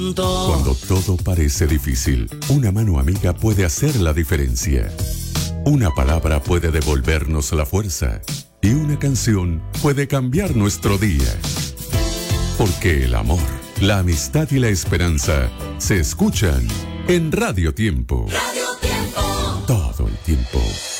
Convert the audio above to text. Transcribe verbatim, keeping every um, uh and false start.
juntos. Cuando todo parece difícil, una mano amiga puede hacer la diferencia. Una palabra puede devolvernos la fuerza y una canción puede cambiar nuestro día. Porque el amor, la amistad y la esperanza se escuchan en Radio Tiempo. Radio Tiempo. Todo el tiempo.